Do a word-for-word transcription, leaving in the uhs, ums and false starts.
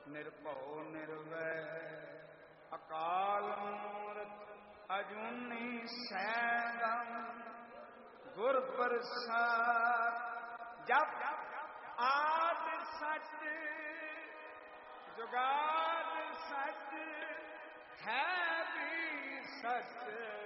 ਨਿਰਭਉ ਨਿਰਵੈਰ ਅਕਾਲ ਮੂਰਤ ਅਜੂਨੀ ਸੈਭੰ ਗੁਰ ਪ੍ਰਸਾਦਿ। ਜਪ ਆਦਿ ਸਚ ਜੁਗਾਦਿ ਸਚ ਹੈ ਵੀ ਸਚ